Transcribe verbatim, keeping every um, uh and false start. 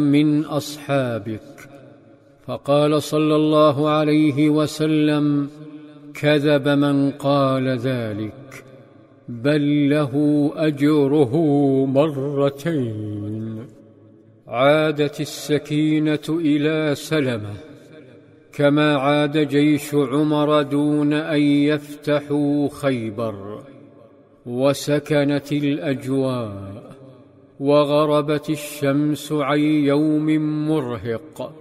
من أصحابك. فقال صلى الله عليه وسلم: كذب من قال ذلك، بل له أجره مرتين. عادت السكينة إلى سلمة كما عاد جيش عمر دون أن يفتحوا خيبر، وسكنت الأجواء، وغربت الشمس عن يوم مرهق.